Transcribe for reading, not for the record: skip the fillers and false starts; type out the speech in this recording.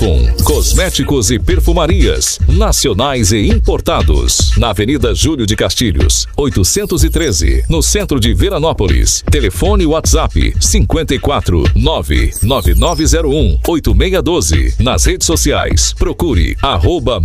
Cosméticos e perfumarias, nacionais e importados. Na Avenida Júlio de Castilhos, 813, no centro de Veranópolis. Telefone WhatsApp 54 99901 8612. Nas redes sociais, procure @